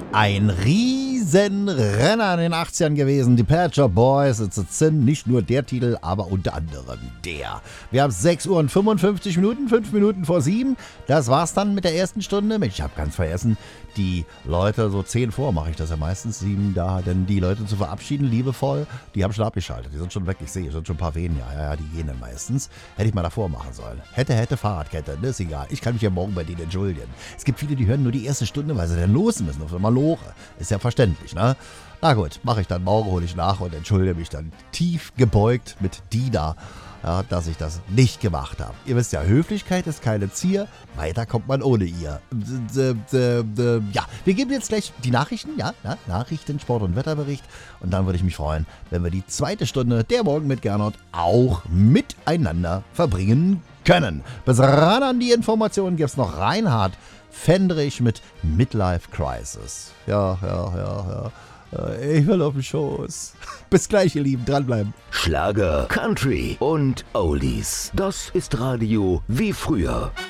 Ein Riesenrenner in den 80ern gewesen. Die Pet Shop Boys, It's a Sin. Nicht nur der Titel, aber unter anderem der. Wir haben 6 Uhr und 55 Minuten, 5 Minuten vor 7. Das war's dann mit der ersten Stunde. Ich habe ganz vergessen, die Leute, so 10 vor mache ich das ja meistens, 7 da, denn die Leute zu verabschieden, liebevoll, die haben schon abgeschaltet. Die sind schon weg, ich sehe, es sind schon ein paar weniger. Ja, die gehen dann meistens. Hätte ich mal davor machen sollen. Hätte, Fahrradkette, das ist egal. Ich kann mich ja morgen bei denen entschuldigen. Es gibt viele, die hören nur die erste Stunde, weil sie dann los müssen, auf einmal Loche. Ist ja verständlich, ne? Na gut, mache ich dann morgen, hole ich nach und entschuldige mich dann tief gebeugt mit Dina, ja, dass ich das nicht gemacht habe. Ihr wisst ja, Höflichkeit ist keine Zier, weiter kommt man ohne ihr. Ja, wir geben jetzt gleich die Nachrichten, ja, Nachrichten, Sport- und Wetterbericht und dann würde ich mich freuen, wenn wir die zweite Stunde der Morgen mit Gernot auch miteinander verbringen können. Bis ran an die Informationen gibt's noch Reinhard Fendrich mit Midlife Crisis. Ja. Ich will auf den Schoß. Bis gleich, ihr Lieben. Dranbleiben. Schlager, Country und Oldies. Das ist Radio wie früher.